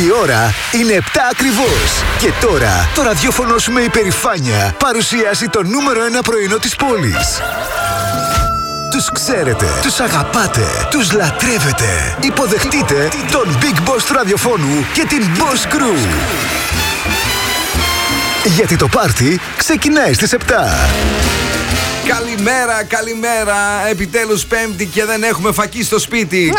Η ώρα είναι 7 ακριβώς. Και τώρα το ραδιόφωνο σου με υπερηφάνεια παρουσιάζει το νούμερο 1 πρωινό της πόλης. Τους ξέρετε, τους αγαπάτε, τους λατρεύετε. Υποδεχτείτε τον Big Boss του ραδιοφώνου και την Boss Crew. Γιατί το πάρτι ξεκινάει στις 7. Καλημέρα, καλημέρα. Επιτέλους Πέμπτη και δεν έχουμε φακή στο σπίτι.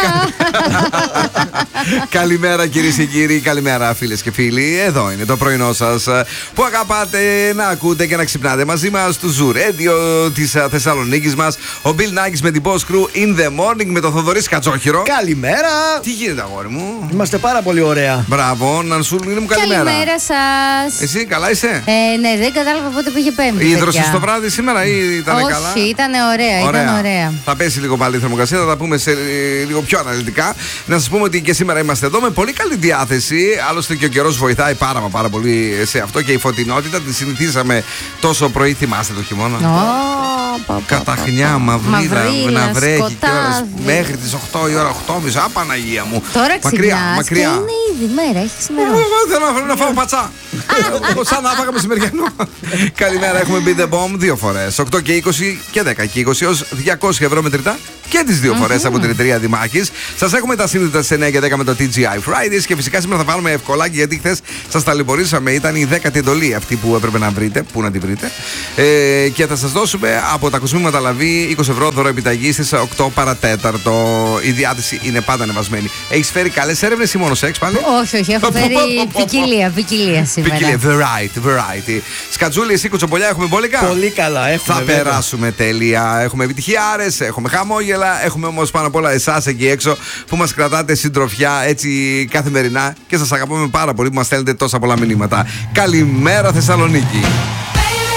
Καλημέρα κυρίες και κύριοι, καλημέρα φίλες και φίλοι. Εδώ είναι το πρωινό σας που αγαπάτε να ακούτε και να ξυπνάτε μαζί μας του Zoo Radio της Θεσσαλονίκης μας. Ο Bill Nackis με την Boss Crew in the morning με τον Θοδωρή Κατσόχυρο. Καλημέρα. Τι γίνεται αγόρι μου? Είμαστε πάρα πολύ ωραία. Μπράβο, Νανσούλη μου, καλημέρα. Καλημέρα σας. Εσύ καλά είσαι? Ναι, δεν κατάλαβα πότε πήγε Πέμπτη. Ίδρωσες το βράδυ σήμερα ή ήταν Όχι, καλά? ήταν ωραία, ήταν ωραία. Θα πέσει λίγο πάλι η θερμοκρασία, θα τα πούμε λίγο πιο αναλυτικά. Να σας πούμε ότι και σήμερα είμαστε εδώ με πολύ καλή διάθεση. Άλλωστε και ο καιρός βοηθάει πάρα πολύ σε αυτό και η φωτεινότητα τη συνηθίσαμε τόσο πρωί. Θυμάστε το χειμώνα? Καταχνιά, μαυρίλα, να βρέχει και ώρες μέχρι τις 8 η ώρα, 8.30. Α, Παναγία μου. Τώρα μακριά. Και είναι ήδη μέρα, έχει ξημερώσει. Θέλω να φάω πατσά. Σαν να φάγαμε μεσημεριανό. Καλημέρα, έχουμε Beat the Bomb 2 φορές. 8 και 20 και 10 και 20 ως 200 ευρώ μετρητά. Και τις 2 φορές από την εταιρεία Δημάκης. Σας έχουμε τα σύνδετα σε 9 και 10 με το TGI Fridays. Και φυσικά σήμερα θα βάλουμε ευκολάκι γιατί χθες σας ταλαιπωρήσαμε. Ήταν η 10η εντολή αυτή που έπρεπε να βρείτε. Πού να την βρείτε. Και θα σας δώσουμε από τα κοσμήματα Λαβή 20 ευρώ δώρο επιταγή στις 8 παρατέταρτο. Η διάθεση είναι πάντα ανεβασμένη. Έχεις φέρει καλές έρευνες ή μόνο σεξ πάλι? Όχι, έχω φέρει ποικιλία σήμερα. Ποικιλία, variety. Σκατζούλη, εσύ κουτσομπολιά, έχουμε μπόλικα? Πολύ καλά, έχουμε. Θα περάσουμε τέλεια. Έχουμε επιτυχιάρες, έχουμε χαμόγελα. Έχουμε όμως πάνω απ' όλα εσάς εκεί έξω που μας κρατάτε συντροφιά έτσι καθημερινά και σας αγαπάμε πάρα πολύ που μας στέλνετε τόσα πολλά μηνύματα. Καλημέρα Θεσσαλονίκη.